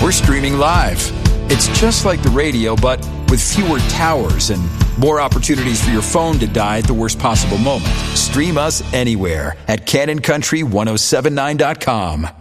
we're streaming live. It's just like the radio, but with fewer towers and more opportunities for your phone to die at the worst possible moment. Stream us anywhere at CannonCountry1079.com.